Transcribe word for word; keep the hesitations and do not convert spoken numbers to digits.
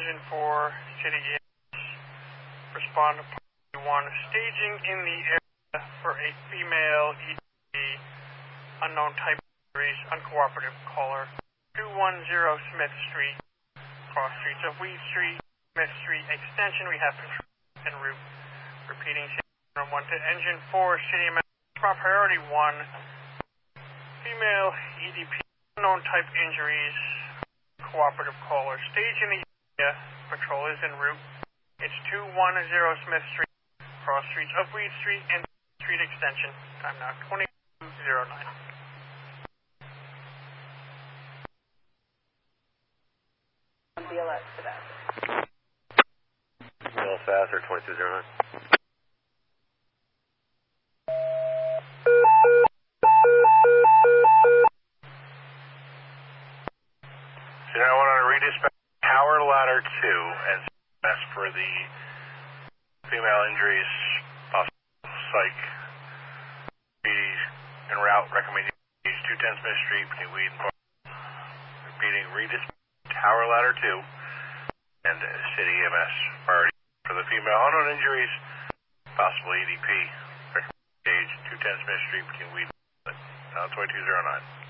Engine four, City E M S. Respond to Party one. Staging in the area for a female E D P, unknown type injuries, uncooperative caller. two one zero Smith Street, cross streets of Weed Street, Smith Street Extension. We have control en route. Repeating, one to Engine four, City E M S. Prompt priority one. Female E D P, unknown type injuries, cooperative caller. Stage in the area, patrol is en route. It's two one zero Smith Street, cross streets of Weed Street and Street Extension. Time now twenty-two oh nine. B L S to that. B L S fast or twenty-two oh nine. So now I want to redispatch Tower Ladder two and that's for the female injuries, possible psych, en route, recommending two ten Smith Street between Weed and Park. Repeating, redispatch Tower Ladder two and City E M S priority for the female unknown injuries, possible E D P. Recommending two ten Smith Street between Weed and Park. Now twenty-two oh nine.